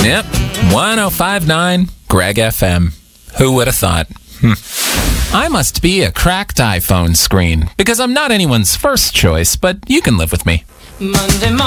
Yep, 105.9 Greg FM. Who would have thought? I must be a cracked iPhone screen, because I'm not anyone's first choice, but you can live with me. Monday morning.